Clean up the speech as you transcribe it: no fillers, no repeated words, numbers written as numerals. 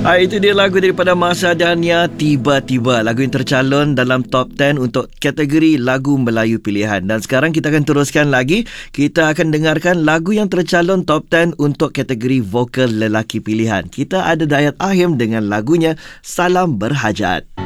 Itu dia lagu daripada Masa Dania, Tiba-Tiba. Lagu yang tercalon dalam top 10 untuk kategori lagu Melayu pilihan. Dan sekarang kita akan teruskan lagi. Kita akan dengarkan lagu yang tercalon top 10 untuk kategori vokal lelaki pilihan. Kita ada Dayat Ahim dengan lagunya Salam Berhajat.